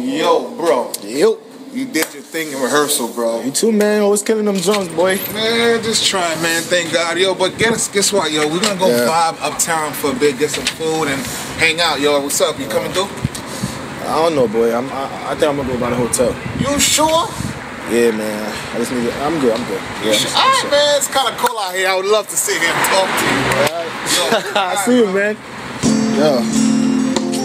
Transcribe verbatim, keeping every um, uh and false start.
Yo, bro. Yo. You did your thing in rehearsal, bro. You too, man. Always killing them drums, boy. Man, just trying, man. Thank God, yo. But guess, guess what, yo? We're gonna go Yeah. vibe uptown for a bit, get some food, and hang out, yo. What's up? You coming through? I don't know, boy. I'm, I, I think I'm gonna go by the hotel. You sure? Yeah, man. I just need to, I'm good. I'm good. Yeah. Sure? All right, man. It's kind of cool out here. I would love to sit here and talk to you. All right. Yo, I see you, man. Yeah.